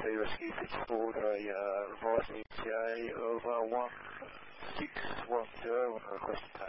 Charlie Whiskey, Fitchford, a revised ETA of 1610, request